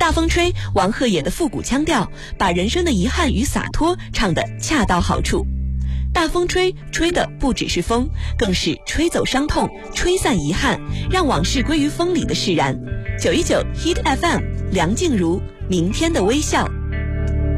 大风吹，王鹤野的复古腔调，把人生的遗憾与洒脱唱得恰到好处。大风吹，吹的不只是风，更是吹走伤痛，吹散遗憾，让往事归于风里的释然。919 Hit FM， 梁静茹，明天的微笑。